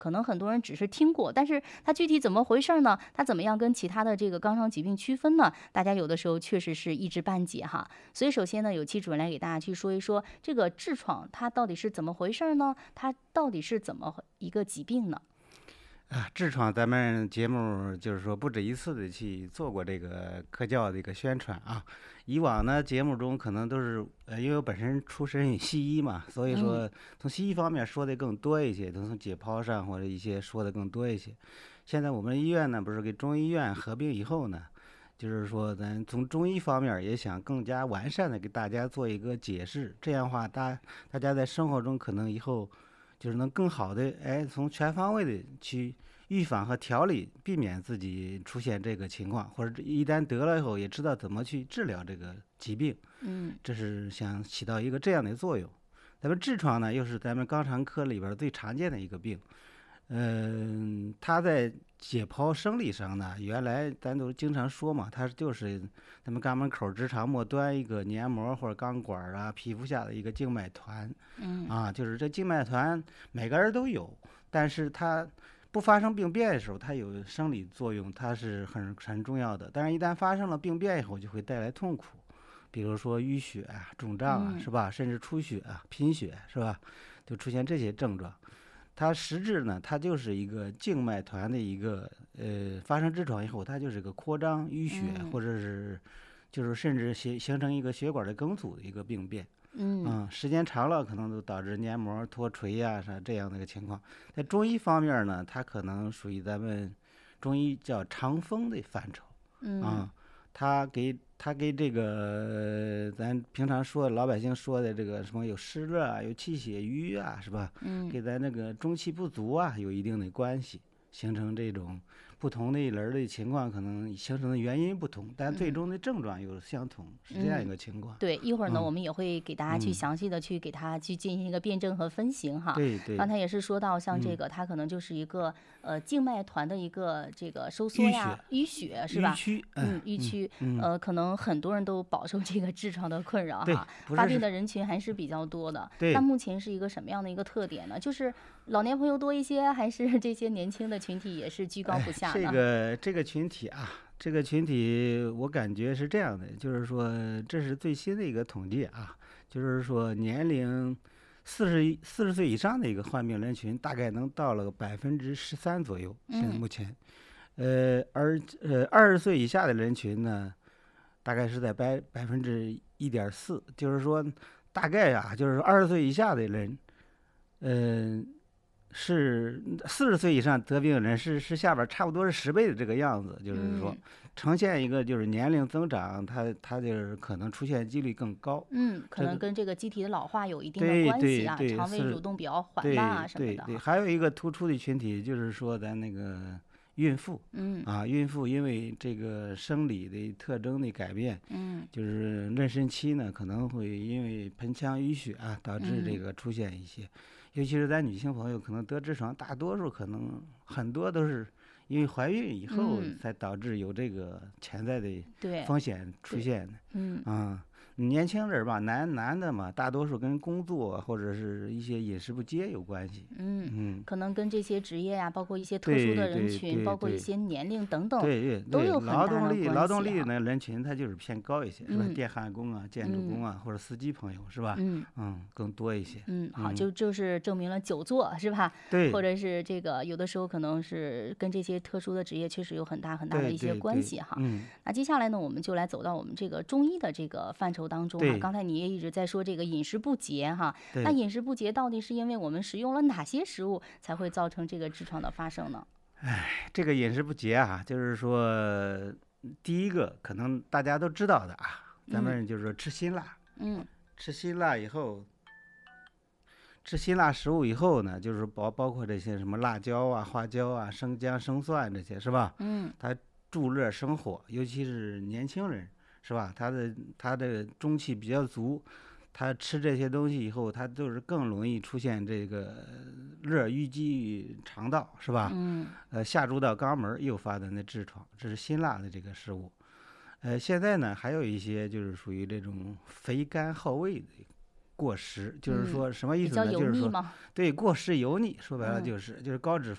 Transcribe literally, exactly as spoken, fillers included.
可能很多人只是听过，但是它具体怎么回事呢？它怎么样跟其他的这个肛肠疾病区分呢？大家有的时候确实是一知半解哈。所以首先呢，有期主任来给大家去说一说这个痔疮它到底是怎么回事呢？它到底是怎么一个疾病呢？ 啊，痔疮咱们节目就是说不止一次的去做过这个科教的一个宣传啊。以往呢节目中可能都是呃，因为我本身出身于西医嘛，所以嗯说从西医方面说的更多一些，都从解剖上或者一些说的更多一些。现在我们医院呢不是跟中医院合并以后呢，就是说咱从中医方面也想更加完善的给大家做一个解释，这样的话大大家在生活中可能以后就是能更好的哎从全方位的去预防和调理，避免自己出现这个情况，或者一旦得了以后也知道怎么去治疗这个疾病。 嗯这是想起到一个这样的作用。咱们痔疮呢又是咱们肛肠科里边最常见的一个病。嗯，它在解剖生理上呢，原来咱都经常说嘛，它就是咱们肛门口直肠末端一个黏膜或者钢管啊，皮肤下的一个静脉团嗯啊，就是这静脉团每个人都有，但是它不发生病变的时候，它有生理作用，它是很很重要的。但是，一旦发生了病变以后，就会带来痛苦，比如说淤血啊、肿胀啊， 嗯是吧？甚至出血啊、贫血，是吧？就出现这些症状。它实质呢，它就是一个静脉团的一个呃，发生痔疮以后，它就是个扩张淤血， 嗯或者是就是甚至形形成一个血管的梗阻的一个病变。 嗯嗯，时间长了可能都导致黏膜脱垂呀、啥这样的一个情况。在中医方面呢，它可能属于咱们中医叫肠风的范畴嗯啊。它给它给这个咱平常说老百姓说的这个什么有湿热啊，有气血瘀啊，是吧？ 嗯给咱那个中气不足啊有一定的关系，形成这种不同的一轮的情况，可能形成的原因不同，但最嗯终的症状又相同，是这样一嗯。 个情况。 对，一会儿呢， 嗯我们也会给大家去嗯， 详细的去给它去进行一个辩证和分型哈。 对对。 刚才也是说到，像这嗯， 个它可能就是一个呃静脉团的一个这个收缩淤血、 呀、淤血是吧？ 淤区，嗯嗯，淤嗯区， 嗯， 呃，可能很多人都饱受这个痔疮的困扰对， 哈， 不是是， 发病的人群还是比较多的。那对。 目前是一个什么样的一个特点呢？就是老年朋友多一些，还是这些年轻的群体也是居高不哎，这下呢？ 个这个群体啊，这个群体我感觉是这样的，就是说这是最新的一个统计啊，就是说年龄四十四十岁以上的一个患病人群，大概能到了百分之十三左右，现在嗯目前。呃，而呃二十岁以下的人群呢，大概是在百百分之一点四，就是说大概啊，就是说二十岁以下的人，嗯、是四十岁以上得病的人是是下边差不多是十倍的这个样子，就是说嗯。 呈现一个就是年龄增长，它它就是可能出现几率更高。 嗯，可这个能跟这个机体的老化有一定的对关系啊， 对对， 肠胃蠕是， 动比较缓慢啊对对对， 什么的哈。 还有一个突出的群体就是说咱那个孕妇嗯啊，孕妇因为这个生理的特征的改变， 嗯就是妊娠期呢可能会因为盆腔淤血啊，导致这嗯个出现一些，尤其是咱女性朋友可能得痔疮，大多数可能很多都是因为怀孕以后嗯， 才导致有这个潜在的对风险出对， 现的。 嗯啊，年轻人吧，男男的嘛，大多数跟工作或者是一些饮食不节有关系。 嗯， 嗯， 可能跟这些职业呀，包括一些特殊的人对对群，包括一对对些年龄等等， 对对都对， 有很大劳动力的关劳动力系哈。 那人群他就是偏高一些，是吧？ 嗯电焊工啊、建筑工嗯啊，或者司机朋友是吧？ 嗯。 嗯，更多一些。 嗯，好， 嗯， 就就是证明了久坐是吧？或对者是这个有的时候可能是跟这些特殊的职业确实有很大很大的对一些对对， 关系哈。 嗯， 那接下来呢，我们就来走到我们这个中医的这个范畴当中哈。 对刚才你也一直在说这个饮食不节哈，那对。 饮食不节到底是因为我们食用了哪些食物才会造成这个痔疮的发生呢？ 这个饮食不节啊，就是说，第一个可能大家都知道的啊，咱嗯们就是说吃辛辣， 嗯吃辛辣以后，吃辛辣食物以后呢，就是包包括这些什么辣椒啊、花椒啊、生姜、生蒜这些，是吧？ 嗯它助热生火，尤其是年轻人，是吧？他的他的中气比较足，他吃这些东西以后，他就是更容易出现这个热淤积肠道，是吧？ 嗯呃，下注到肛门儿诱发的那痔疮，这是辛辣的这个食物。呃，现在呢，还有一些就是属于这种肥甘好味的过食，就是嗯， 说什么意比较思呢？就是说， 油腻吗？ 对，过食油腻，说白了嗯就是就是高脂